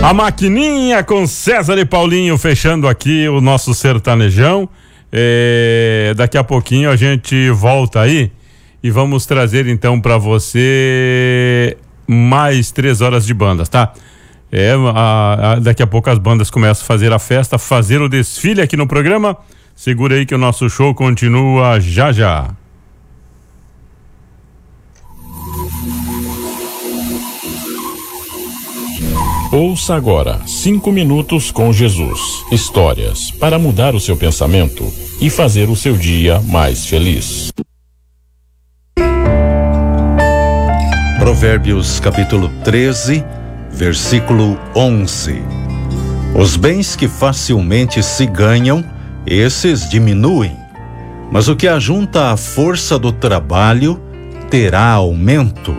A maquininha com César e Paulinho fechando aqui o nosso sertanejão. Daqui a pouquinho a gente volta aí e vamos trazer então para você mais 3 horas de bandas, tá? Daqui a pouco as bandas começam a fazer a festa, fazer o desfile aqui no programa. Segura aí que o nosso show continua já já. Ouça agora 5 minutos com Jesus. Histórias para mudar o seu pensamento e fazer o seu dia mais feliz. Provérbios capítulo 13, versículo 11. Os bens que facilmente se ganham, esses diminuem, mas o que ajunta a força do trabalho terá aumento.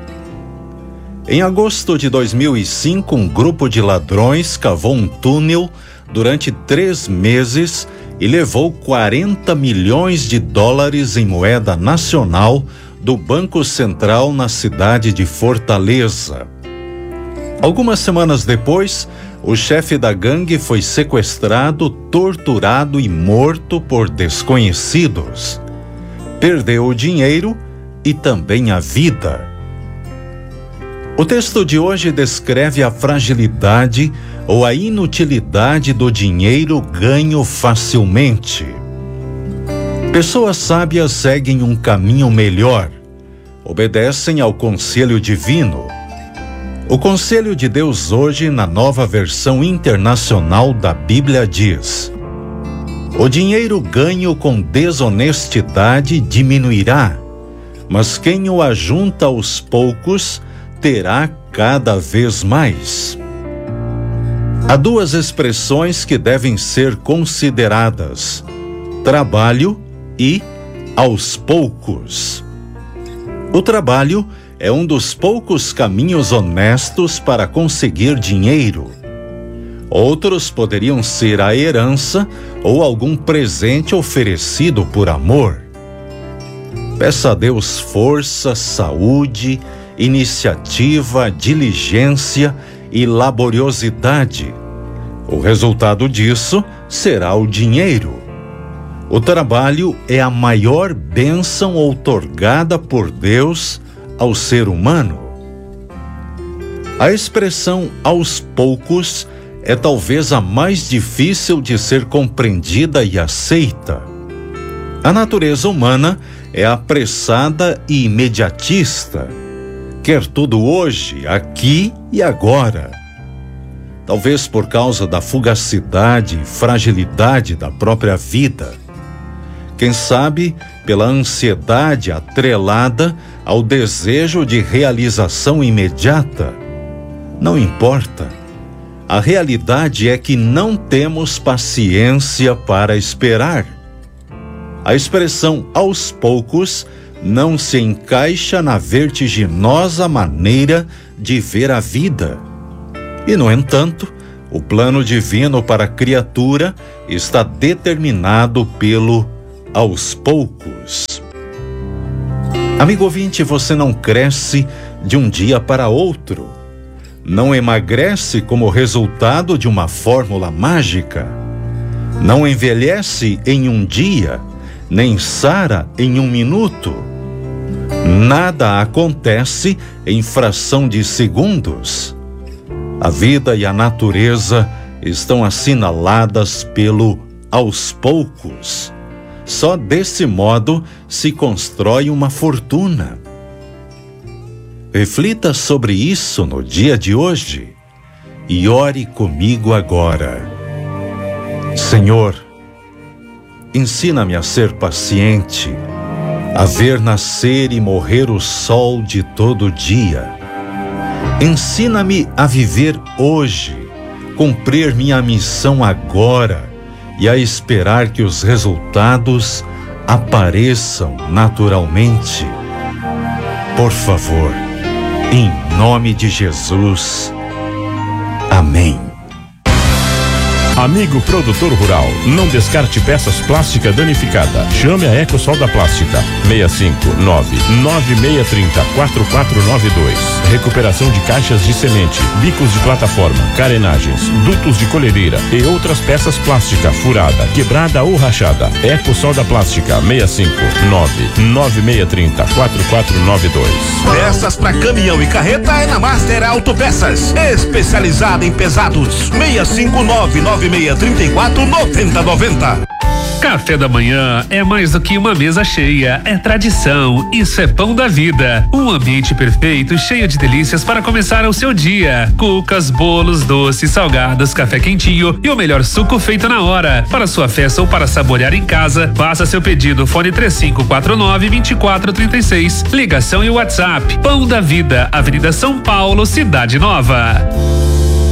Em agosto de 2005, um grupo de ladrões cavou um túnel durante 3 meses e levou 40 milhões de dólares em moeda nacional do Banco Central na cidade de Fortaleza. Algumas semanas depois, o chefe da gangue foi sequestrado, torturado e morto por desconhecidos. Perdeu o dinheiro e também a vida. O texto de hoje descreve a fragilidade ou a inutilidade do dinheiro ganho facilmente. Pessoas sábias seguem um caminho melhor, obedecem ao conselho divino. O conselho de Deus hoje, na nova versão internacional da Bíblia, diz: o dinheiro ganho com desonestidade diminuirá, mas quem o ajunta aos poucos terá cada vez mais. Há 2 expressões que devem ser consideradas: trabalho e aos poucos. O trabalho é um dos poucos caminhos honestos para conseguir dinheiro. Outros poderiam ser a herança ou algum presente oferecido por amor. Peça a Deus força, saúde, iniciativa, diligência e laboriosidade. O resultado disso será o dinheiro. O trabalho é a maior bênção outorgada por Deus ao ser humano. A expressão aos poucos é talvez a mais difícil de ser compreendida e aceita. A natureza humana é apressada e imediatista. Quer tudo hoje, aqui e agora. Talvez por causa da fugacidade e fragilidade da própria vida. Quem sabe pela ansiedade atrelada ao desejo de realização imediata. Não importa. A realidade é que não temos paciência para esperar. A expressão aos poucos não se encaixa na vertiginosa maneira de ver a vida. E, no entanto, o plano divino para a criatura está determinado pelo aos poucos. Amigo ouvinte, você não cresce de um dia para outro. Não emagrece como resultado de uma fórmula mágica. Não envelhece em um dia, nem sara em um minuto. Nada acontece em fração de segundos. A vida e a natureza estão assinaladas pelo aos poucos. Só desse modo se constrói uma fortuna. Reflita sobre isso no dia de hoje e ore comigo agora. Senhor, ensina-me a ser paciente, a ver nascer e morrer o sol de todo dia. Ensina-me a viver hoje, cumprir minha missão agora e a esperar que os resultados apareçam naturalmente. Por favor, em nome de Jesus. Amém. Amigo produtor rural, não descarte peças plásticas danificadas. Chame a EcoSolda Plástica 659-9630-4492. Recuperação de caixas de semente, bicos de plataforma, carenagens, dutos de colhedeira e outras peças plásticas furada, quebrada ou rachada. EcoSolda Plástica 659-9630-4492. Peças para caminhão e carreta é na Master Autopeças, especializada em pesados. 659-9634-9090. Café da manhã é mais do que uma mesa cheia, é tradição, isso é pão da vida. Um ambiente perfeito, cheio de delícias para começar o seu dia. Cucas, bolos, doces, salgados, café quentinho e o melhor suco feito na hora. Para sua festa ou para saborear em casa, faça seu pedido, fone 3549-2436. Ligação e WhatsApp. Pão da Vida, Avenida São Paulo, Cidade Nova.